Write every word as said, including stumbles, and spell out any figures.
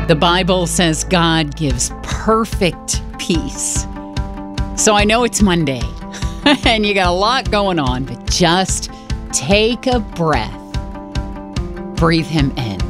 The Bible says God gives perfect peace. So I know it's Monday and you got a lot going on, but just take a breath. Breathe him in.